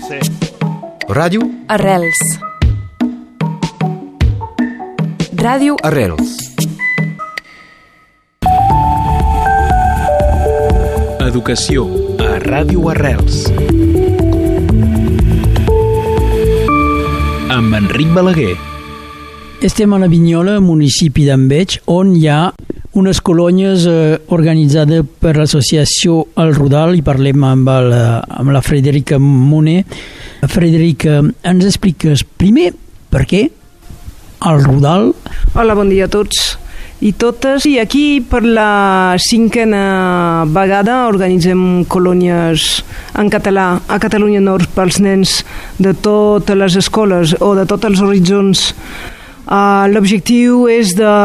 Ràdio Arrels. Ràdio Arrels. Educació a Ràdio Arrels. Amb Enric Balaguer. Estem a la Vignola, municipi d'Enveig, on hi ha unes colònies organitzades per l'associació El Rodal, i parlem amb la Frederica Moner. Frederica, ens expliques primer per què El Rodal? Hola, bon dia a tots i totes. I aquí per la 5a vegada organitzem colònies en català a Catalunya Nord pels nens de totes les escoles o de tots els horitzons. L'objectiu és de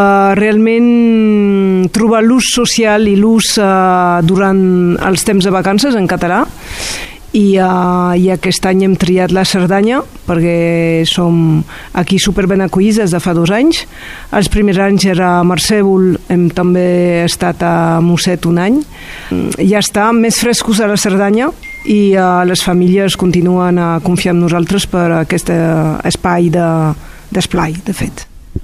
realment trobar l'ús social i l'ús durant els temps de vacances en català. I aquest any hem triat la Cerdanya perquè som aquí superben acollits des de fa 2 anys. Els primers anys era a Marcèvol, hem també estat a Mosset un any. Ja està, més frescos a la Cerdanya, i les famílies continuen a confiar en nosaltres per aquest espai d'esplai, de fet.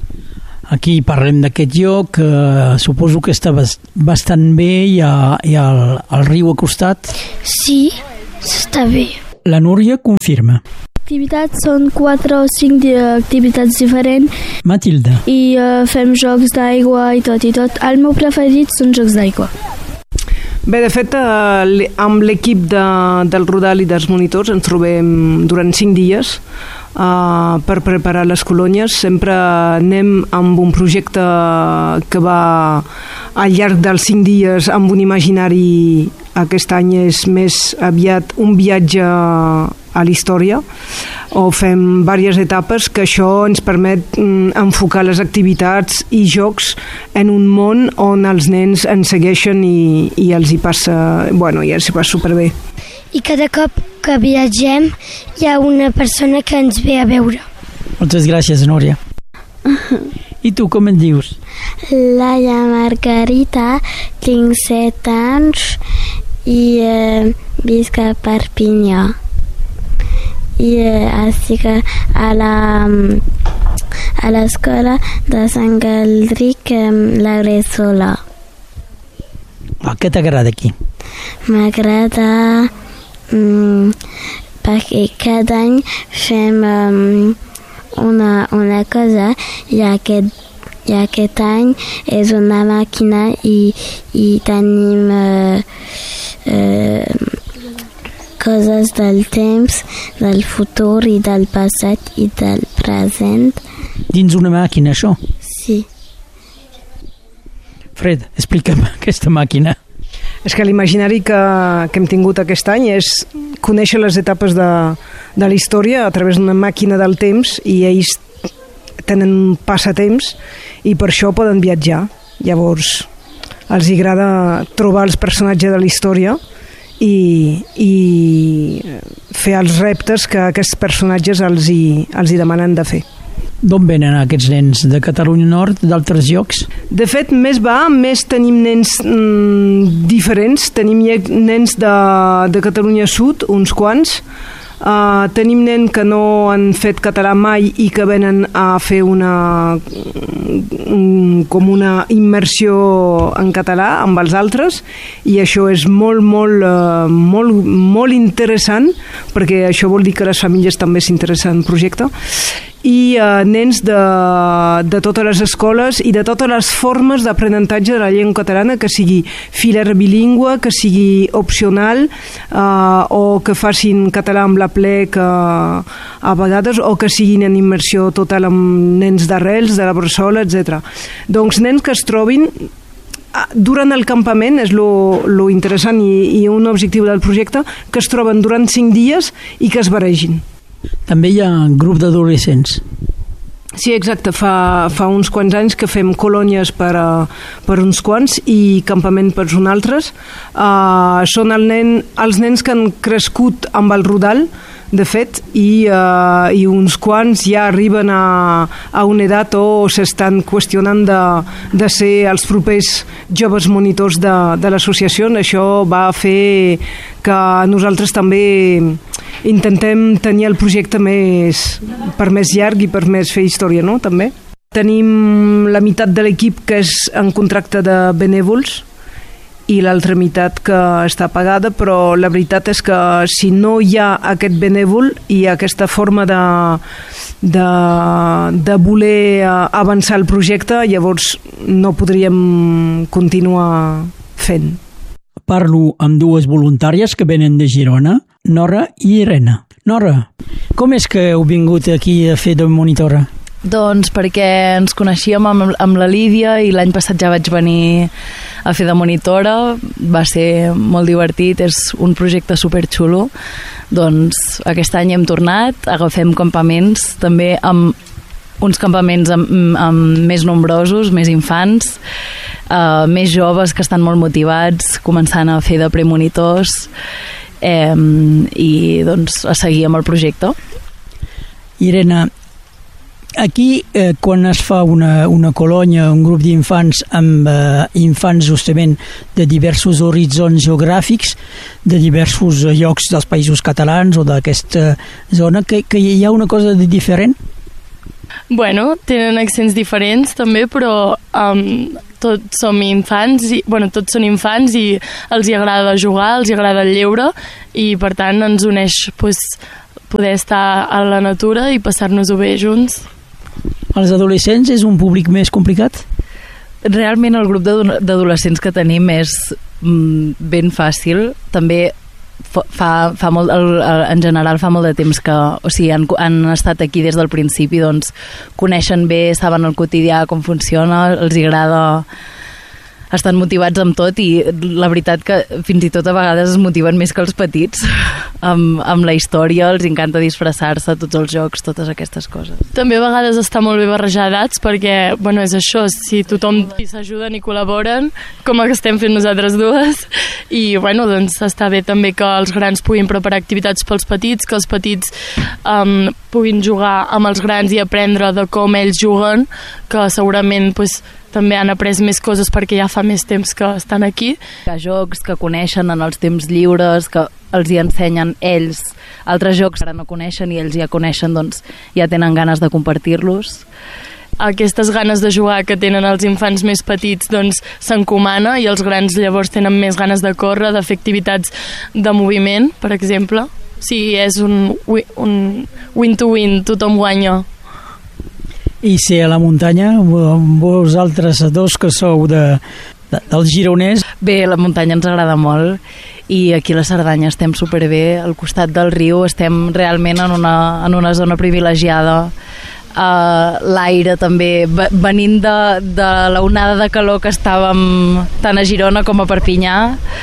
Aquí parlem d'aquest lloc, suposo que està bastant bé, hi ha el riu al costat. Sí, està bé. La Núria confirma. Activitats són 4 o 5 activitats diferents. Matilda. I fem jocs d'aigua i tot. El meu preferit són jocs d'aigua. Bé, de fet, amb l'equip del Rodal i dels monitors ens trobem durant 5 dies per preparar les colònies. Sempre anem amb un projecte que va al llarg dels 5 dies amb un imaginari. Aquest any és més aviat un viatge a la història, o fem diverses etapes que això ens permet enfocar les activitats i jocs en un món on els nens ens segueixen i els hi passa superbé. I cada cop que viatgem hi ha una persona que ens ve a veure. Moltes gràcies, Núria. I tu, com et dius? Laia Margarita, tinc 7 anys i visc a Perpinyà. I estic a l'escola de Sant Galdric, la Gressola. Què t'agrada aquí? M'agrada perquè cada any fem una cosa, i aquest any és una màquina i tenim coses del temps, del futur i del passat i del present. Dins una màquina, això? Sí. Fred, explica'm aquesta màquina. És que l'imaginari que hem tingut aquest any és conèixer les etapes de la història a través d'una màquina del temps, i ells tenen un passatemps i per això poden viatjar. Llavors els agrada trobar els personatges de la història i fer els reptes que aquests personatges els hi demanen de fer. D'on venen aquests nens? De Catalunya Nord, d'altres llocs? De fet, més tenim nens diferents. Tenim nens de Catalunya Sud, uns quants. Tenim nens que no han fet català mai i que venen a fer com una immersió en català amb els altres, i això és molt interessant, perquè això vol dir que les famílies també s'interessen en el projecte. I nens de totes les escoles i de totes les formes d'aprenentatge de la llengua catalana, que sigui filer bilingüe, que sigui opcional, o que facin català amb la plec a vegades, o que siguin en immersió total amb nens d'Arrels, de la Bressola, etc. Doncs nens que es trobin durant el campament, és lo interessant i un objectiu del projecte, que es troben durant 5 dies i que es barregin. També hi ha un grup d'adolescents. Sí, exacte. Fa uns quants anys que fem colònies per uns quants i campament per uns altres. Són els nens que han crescut amb el Rodal, de fet, i uns quants ja arriben a una edat o s'estan qüestionant de ser els propers joves monitors de l'associació. Això va fer que nosaltres també intentem tenir el projecte per més llarg i per més fer història, no? També. Tenim la meitat de l'equip que és en contracte de benèvols i l'altra meitat que està pagada, però la veritat és que si no hi ha aquest benèvol i aquesta forma de voler avançar el projecte, llavors no podríem continuar fent. Parlo amb dues voluntàries que venen de Girona, Nora i Irene. Nora, com és que heu vingut aquí a fer de monitora? Doncs perquè ens coneixíem amb la Lídia i l'any passat ja vaig venir a fer de monitora, va ser molt divertit, és un projecte superxulo. Doncs aquest any hem tornat, agafem campaments, també amb uns campaments amb més nombrosos, més infants, més joves que estan molt motivats, començant a fer de premonitors i doncs a seguir amb el projecte. Irene, aquí, quan es fa una colònia, un grup d'infants amb infants justament de diversos horitzons geogràfics, de diversos llocs dels països catalans o d'aquesta zona, que hi ha una cosa de diferent? Bueno, tenen accents diferents també, però tots som infants, tots són infants i els hi agrada jugar, els hi agrada el lleure i per tant ens uneix poder estar a la natura i passar-nos-ho bé junts. Els adolescents és un públic més complicat? Realment el grup d'adolescents que tenim és ben fàcil. També fa molt, en general fa molt de temps que han estat aquí des del principi, doncs coneixen bé, saben el quotidià com funciona, els agrada, estan motivats amb tot i la veritat que fins i tot a vegades es motiven més que els petits amb la història, els encanta disfressar-se, tots els jocs, totes aquestes coses. També a vegades està molt bé barrejar edats perquè, és això, si tothom s'ajuden i col·laboren, com que estem fent nosaltres dues, i doncs està bé també que els grans puguin preparar activitats pels petits, que els petits puguin jugar amb els grans i aprendre de com ells juguen, que segurament també han après més coses perquè ja fa més temps que estan aquí. Que jocs que coneixen en els temps lliures, que els hi ensenyen ells altres jocs que ara no coneixen i ells ja coneixen, doncs ja tenen ganes de compartir-los. Aquestes ganes de jugar que tenen els infants més petits doncs s'encomana i els grans llavors tenen més ganes de córrer, de fer activitats de moviment, per exemple. Sí, és un win-to-win, tothom guanya. I ser a la muntanya, vosaltres dos que sou del Gironès. Bé, la muntanya ens agrada molt i aquí a la Cerdanya estem superbé, al costat del riu, estem realment en una zona privilegiada. L'aire també, venint de l'onada de calor que estàvem tant a Girona com a Perpinyà,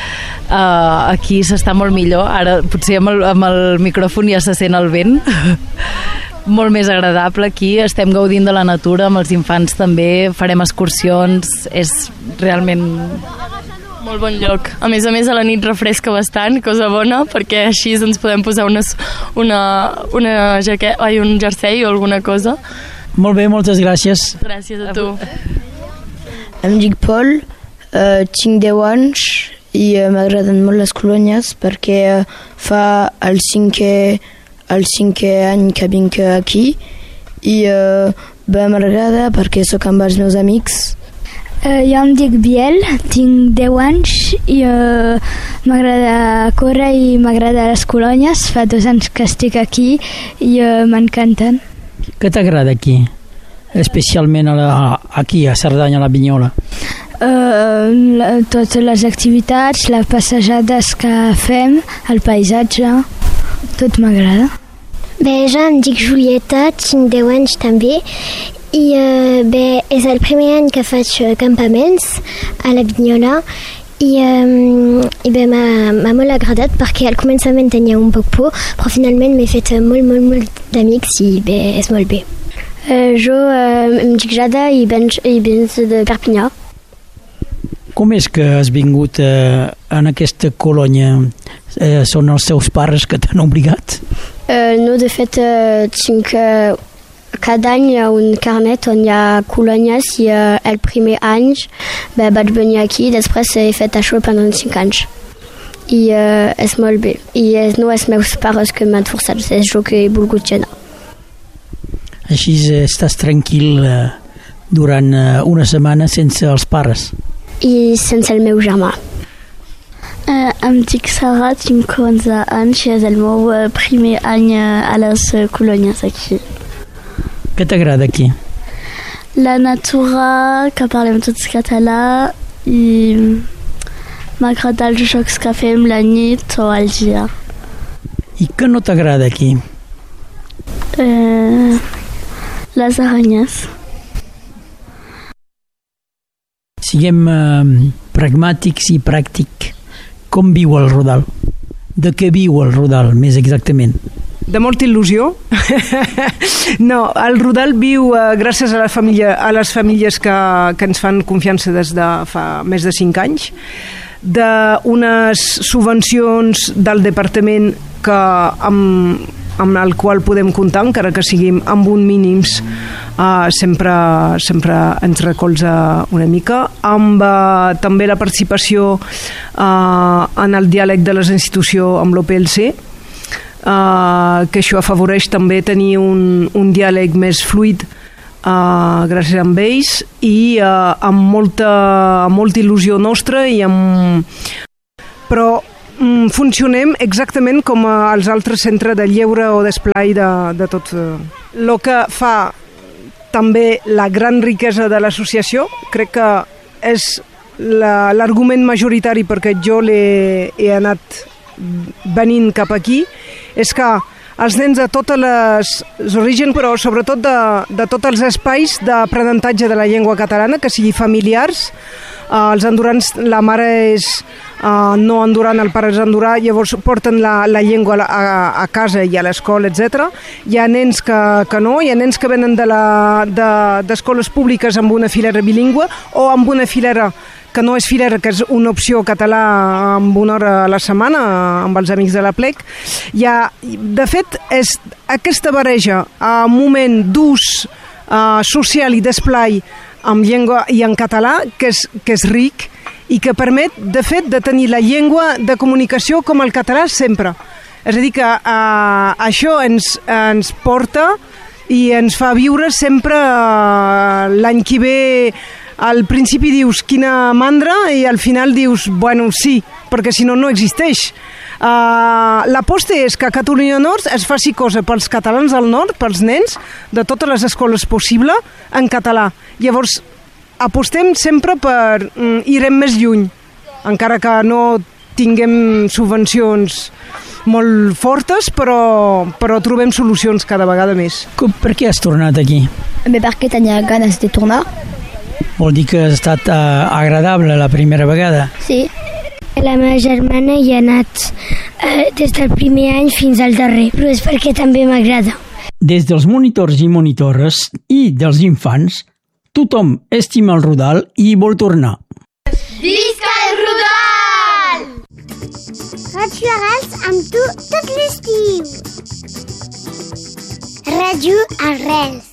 aquí s'està molt millor. Ara potser amb el micròfon ja se sent el vent. Molt més agradable aquí, estem gaudint de la natura amb els infants també, farem excursions, és realment molt bon lloc. A més, a la nit refresca bastant, cosa bona, perquè així ens podem posar un jersei o alguna cosa. Molt bé, moltes gràcies. Gràcies a tu. Em dic Paul, tinc 10 anys i m'agraden molt les colònies perquè fa el cinquè any que vinc aquí i m'agrada perquè sóc amb els meus amics. Jo em dic Biel, tinc 10 anys i m'agrada córrer i m'agrada les colònies. Fa 2 anys que estic aquí i m'encanten. Què t'agrada aquí? Especialment aquí a Cerdanya, a la Vignola? Totes les activitats, les passejades que fem, el paisatge, tot m'agrada. Bé, jo em dic Julieta, tinc 10 anys també i és el primer any que faig campaments a la Vignola i bé, m'ha molt agradat perquè al començament tenia un poc por, però finalment m'he fet molt d'amics i bé, és molt bé. Jo em dic Jada i venc de Perpinyà. Com és que has vingut en aquesta colònia? Són els teus pares que t'han obligat? No, de fet, cada any hi ha un carnet on hi ha colònies i el primer any vaig venir aquí, després he fet això pendant 5 anys. i és molt bé. I no és meus pares que m'han forçat, és jo que he volgut anar. Així estàs tranquil durant una setmana sense els pares. I sense el meu germà. Em dic Sara, tinc 11 anys i és el meu primer any a les colònies aquí. Què t'agrada aquí? La natura, que parlem tots català i m'agrada els jocs que fem la nit o al dia. I què no t'agrada aquí? Les aranyes. Siguem pragmàtics i pràctics. Com viu el Rodal? De què viu el Rodal, més exactament? De molta il·lusió. No, el Rodal viu gràcies a les famílies que ens fan confiança des de fa més de 5 anys, d'unes subvencions del departament amb el qual podem comptar, encara que siguin amb un mínims, sempre ens recolza una mica, amb també la participació en el diàleg de les institucions amb l'OPLC, que això afavoreix també tenir un diàleg més fluid gràcies a ells i amb molta il·lusió nostra però funcionem exactament com els altres centres de lleure o d'esplai de tot. El que fa també la gran riquesa de l'associació, crec que és l'argument majoritari perquè jo he anat venint cap aquí, és que els nens de tots els orígens, però sobretot de tots els espais d'aprenentatge de la llengua catalana, que sigui familiars, els andorans, la mare és no andorana, el pare és andorà, llavors porten la llengua a casa i a l'escola, etc. Hi ha nens que no, hi ha nens que venen d'escoles públiques amb una filera bilingüe o amb una filera que no és filera, que és una opció català amb una hora a la setmana amb els amics de la plec. De fet, és aquesta barreja a un moment d'ús social i d'esplai amb llengua i en català que és ric i que permet, de fet, de tenir la llengua de comunicació com el català sempre. És a dir, que això ens porta i ens fa viure sempre l'any que ve. Al principi dius quina mandra i al final dius, bueno, sí, perquè si no, no existeix. L'aposta és que a Catalunya Nord es faci cosa pels catalans del nord, pels nens, de totes les escoles possible, en català. Llavors, apostem sempre irem més lluny, encara que no tinguem subvencions molt fortes, però trobem solucions cada vegada més. Per què has tornat aquí? Perquè tenia ganes de tornar. Vol dir que ha estat agradable la primera vegada? Sí. La meva germana hi ha anat des del primer any fins al darrer, però és perquè també m'agrada. Des dels monitors i monitores i dels infants, tothom estima el Rodal i vol tornar. Visca el Rodal! Ràdio Arrels amb tu tot l'estiu. Ràdio Arrels.